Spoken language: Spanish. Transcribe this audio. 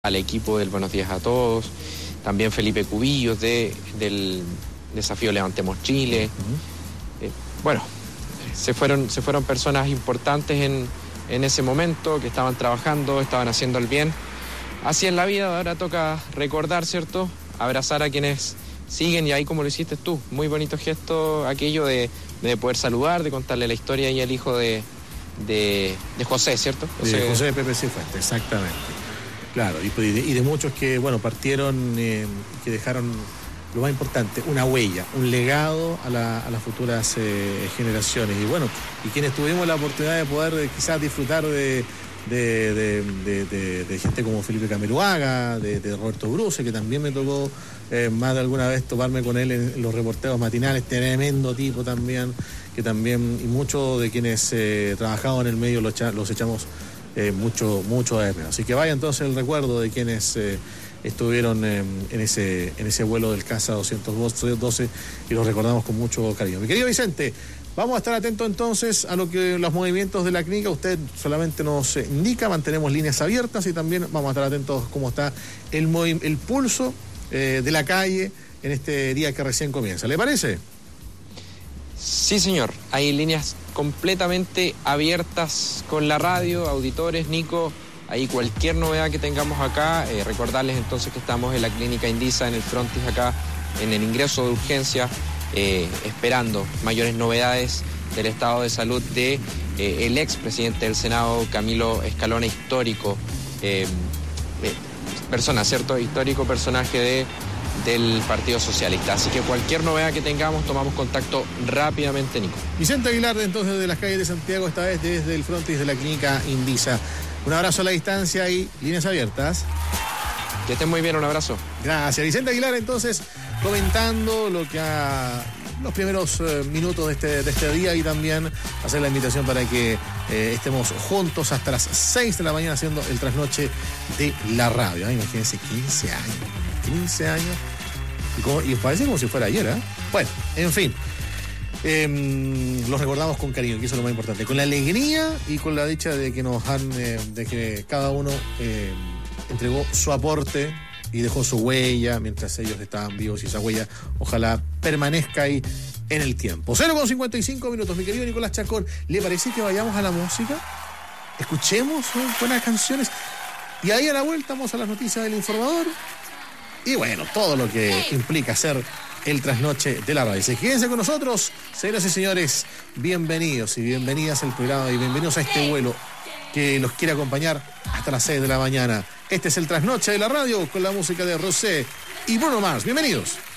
al equipo del Buenos Días a Todos, también Felipe Cubillos del Desafío Levantemos Chile. Se fueron personas importantes en ese momento, que estaban trabajando, estaban haciendo el bien. Así es la vida, ahora toca recordar, ¿cierto? Abrazar a quienes siguen, y ahí como lo hiciste tú, muy bonito gesto aquello de poder saludar, de contarle la historia y al hijo de José, ¿cierto? José de Pepe Cifuentes, exactamente. Claro, y de muchos que, partieron, que dejaron lo más importante, una huella, un legado a las futuras generaciones. Y quienes tuvimos la oportunidad de poder quizás disfrutar de gente como Felipe Camiroaga, de Roberto Bruce, que también me tocó más de alguna vez toparme con él en los reporteos matinales, tremendo tipo también, y muchos de quienes trabajaban en el medio los echamos mucho de menos. Así que vaya entonces el recuerdo de quienes estuvieron en ese vuelo del CASA 212 y los recordamos con mucho cariño. Mi querido Vicente, vamos a estar atentos entonces a los movimientos de la clínica. Usted solamente nos indica, mantenemos líneas abiertas y también vamos a estar atentos cómo está el pulso de la calle en este día que recién comienza. ¿Le parece? Sí, señor. Hay líneas completamente abiertas con la radio, auditores, Nico. Ahí cualquier novedad que tengamos acá, recordarles entonces que estamos en la clínica Indisa, en el frontis acá, en el ingreso de urgencia, esperando mayores novedades del estado de salud de el expresidente del Senado, Camilo Escalona, histórico persona, ¿cierto? Histórico personaje del Partido Socialista. Así que cualquier novedad que tengamos, tomamos contacto rápidamente, Nico. Vicente Aguilar, entonces, de las calles de Santiago, esta vez desde el frontis de la clínica Indisa. Un abrazo a la distancia y líneas abiertas. Que estén muy bien, un abrazo. Gracias. Vicente Aguilar, entonces, comentando los primeros minutos de este día, y también hacer la invitación para que estemos juntos hasta las 6 de la mañana haciendo el trasnoche de la radio. Imagínense, 15 años. Y parece como si fuera ayer, ¿eh? Bueno, en fin. Los recordamos con cariño, que eso es lo más importante, con la alegría y con la dicha de que de que cada uno entregó su aporte y dejó su huella mientras ellos estaban vivos, y esa huella ojalá permanezca ahí en el tiempo. 0:55 minutos, mi querido Nicolás Chacón. ¿Le parece que vayamos a la música? Escuchemos buenas canciones y ahí a la vuelta vamos a las noticias del informador y todo lo que implica hacer el trasnoche de la radio. Quédense con nosotros, señoras y señores, bienvenidos y bienvenidas al programa y bienvenidos a este vuelo que los quiere acompañar hasta las 6 de la mañana. Este es el trasnoche de la radio con la música de Rosé y Bruno Mars. Bienvenidos.